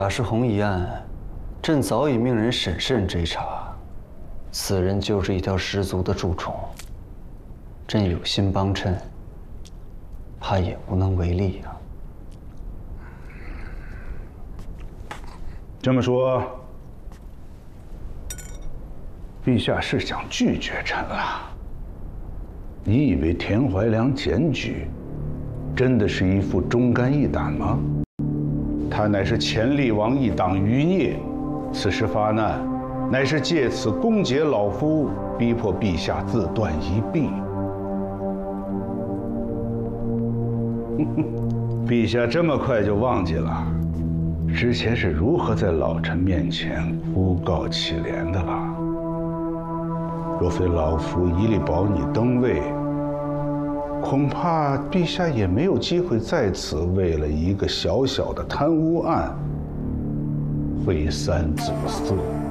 贾世宏一案，朕早已命人审慎追查，此人就是一条十足的蛀虫。朕有心帮衬，怕也无能为力啊。 这么说，陛下是想拒绝臣了？你以为田怀良检举，真的是一副忠肝义胆吗？他乃是前厉王一党余孽，此时发难，乃是借此攻讦老夫，逼迫陛下自断一臂。陛下这么快就忘记了，之前是如何在老臣面前哭告乞怜的吧？若非老夫一力保你登位，恐怕陛下也没有机会在此为了一个小小的贪污案毁三阻四。